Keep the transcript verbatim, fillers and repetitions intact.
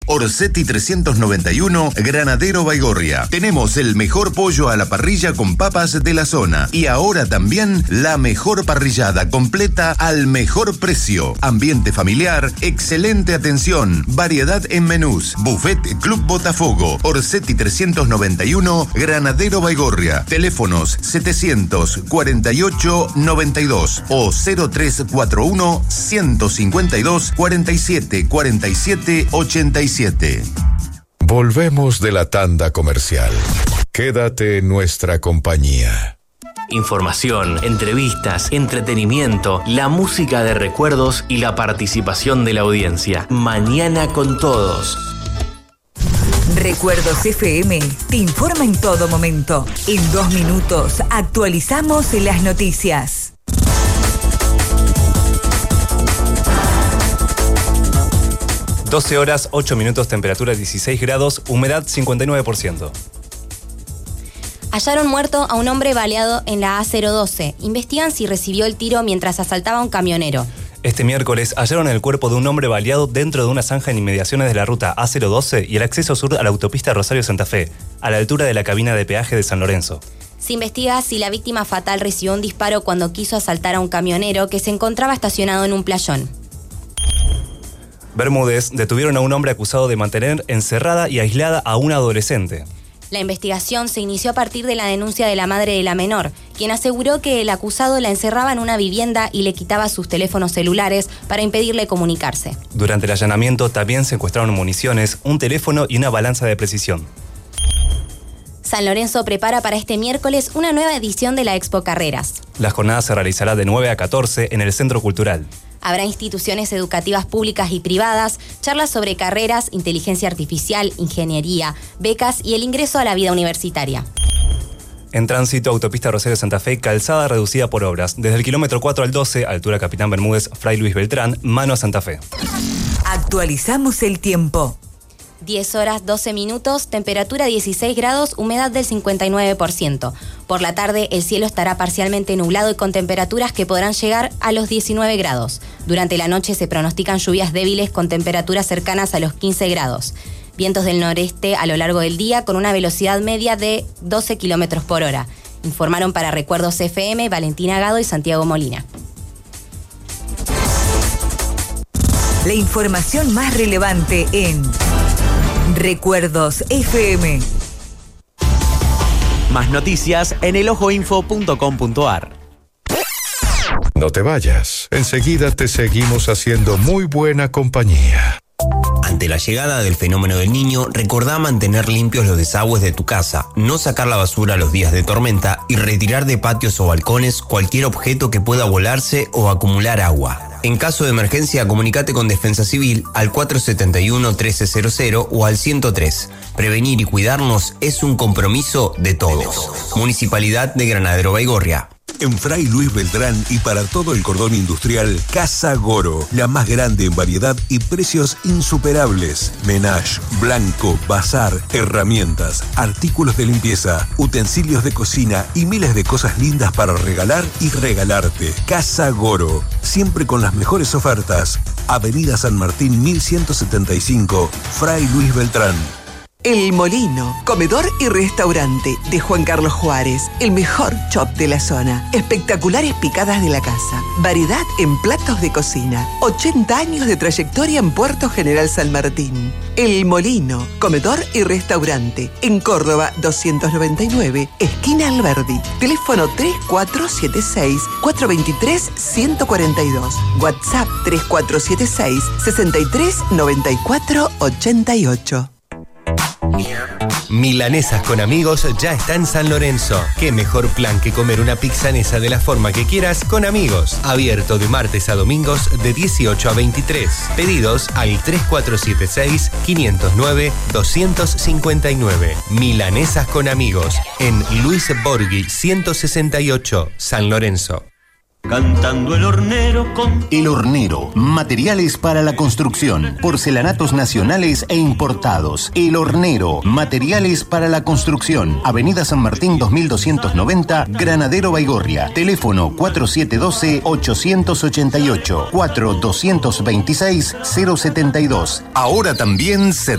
Orsetti trescientos noventa y uno, Granadero Baigorria. Tenemos el mejor pollo a la parrilla con papas de la zona. Y ahora también la mejor parrillada completa al mejor precio. Ambiente familiar, excelente atención, variedad en menús. Buffet Club Botafogo. Orsetti trescientos noventa y uno, Granadero Baigorria. Teléfonos setecientos cuarenta y ocho noventa y dos o cero tres cuatro uno ciento cincuenta y dos cuarenta y siete cuarenta y siete ochenta y siete. Volvemos de la tanda comercial. Quédate en nuestra compañía. Información, entrevistas, entretenimiento, la música de recuerdos y la participación de la audiencia. Mañana con todos. Recuerdos F M te informa en todo momento. En dos minutos actualizamos las noticias. doce horas, ocho minutos, temperatura dieciséis grados, humedad cincuenta y nueve por ciento. Hallaron muerto a un hombre baleado en la A cero doce. Investigan si recibió el tiro mientras asaltaba a un camionero. Este miércoles hallaron el cuerpo de un hombre baleado dentro de una zanja en inmediaciones de la ruta A cero doce y el acceso sur a la autopista Rosario-Santa Fe, a la altura de la cabina de peaje de San Lorenzo. Se investiga si la víctima fatal recibió un disparo cuando quiso asaltar a un camionero que se encontraba estacionado en un playón. Bermúdez detuvieron a un hombre acusado de mantener encerrada y aislada a una adolescente. La investigación se inició a partir de la denuncia de la madre de la menor, quien aseguró que el acusado la encerraba en una vivienda y le quitaba sus teléfonos celulares para impedirle comunicarse. Durante el allanamiento también secuestraron municiones, un teléfono y una balanza de precisión. San Lorenzo prepara para este miércoles una nueva edición de la Expo Carreras. La jornada se realizará de nueve a catorce en el Centro Cultural. Habrá instituciones educativas públicas y privadas, charlas sobre carreras, inteligencia artificial, ingeniería, becas y el ingreso a la vida universitaria. En tránsito, autopista Rosario Santa Fe, calzada reducida por obras. Desde el kilómetro cuatro al doce, altura Capitán Bermúdez, Fray Luis Beltrán, mano a Santa Fe. Actualizamos el tiempo. diez horas, doce minutos, temperatura dieciséis grados, humedad del cincuenta y nueve por ciento. Por la tarde, el cielo estará parcialmente nublado y con temperaturas que podrán llegar a los diecinueve grados. Durante la noche se pronostican lluvias débiles con temperaturas cercanas a los quince grados. Vientos del noreste a lo largo del día con una velocidad media de doce kilómetros por hora. Informaron para Recuerdos F M Valentina Gado y Santiago Molina. La información más relevante en Recuerdos F M. Más noticias en el ojo info punto com punto a r. No te vayas. Enseguida te seguimos haciendo muy buena compañía. Ante la llegada del fenómeno del Niño, recordá mantener limpios los desagües de tu casa, no sacar la basura los días de tormenta y retirar de patios o balcones cualquier objeto que pueda volarse o acumular agua. En caso de emergencia, comunicate con Defensa Civil al cuatro siete uno, trece cero cero o al ciento tres. Prevenir y cuidarnos es un compromiso de todos. Municipalidad de Granadero Baigorria. En Fray Luis Beltrán y para todo el cordón industrial, Casa Goro, la más grande en variedad y precios insuperables. Menage, blanco, bazar, herramientas, artículos de limpieza, utensilios de cocina y miles de cosas lindas para regalar y regalarte. Casa Goro, siempre con las mejores ofertas. Avenida San Martín mil ciento setenta y cinco, Fray Luis Beltrán. El Molino, comedor y restaurante de Juan Carlos Juárez, el mejor chop de la zona. Espectaculares picadas de la casa, variedad en platos de cocina, ochenta años de trayectoria en Puerto General San Martín. El Molino, comedor y restaurante, en Córdoba doscientos noventa y nueve, esquina Alberdi. Teléfono tres cuatro siete seis, cuatro dos tres, uno cuatro dos. WhatsApp tres cuatro siete seis, seis tres nueve cuatro ocho ocho. Milanesas con amigos ya está en San Lorenzo. Qué mejor plan que comer una pizzanesa de la forma que quieras con amigos. Abierto de martes a domingos de dieciocho a veintitrés. Pedidos al tres cuatro siete seis, quinientos nueve, doscientos cincuenta y nueve. Milanesas con amigos en Luis Borghi ciento sesenta y ocho, San Lorenzo. Cantando el hornero con... El Hornero, materiales para la construcción, porcelanatos nacionales e importados. El Hornero, materiales para la construcción. Avenida San Martín dos mil doscientos noventa, Granadero Baigorria. Teléfono cuatro siete uno dos, ocho ocho ocho, cuatro dos dos seis, cero siete dos. Ahora también se